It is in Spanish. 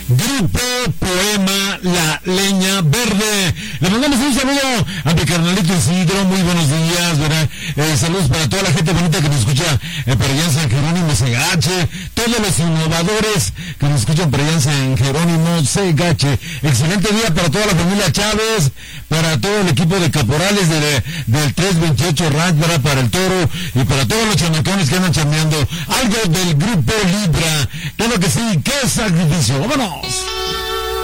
Grupo Poema La Leña Verde. Le mandamos un saludo a mi carnalito Isidro, muy buenos días, ¿verdad? Saludos para toda la gente bonita que nos escucha por allá en San Jerónimo Segache, todos los innovadores que nos escuchan por allá en San Jerónimo Segache. Excelente día para toda la familia Chávez, para todo el equipo de caporales del 328 Ranch, ¿verdad? Para el Toro y para todos los chamacones que andan chambeando. Algo del Grupo Libra. Claro que sí, qué sacrificio. ¡Vámonos!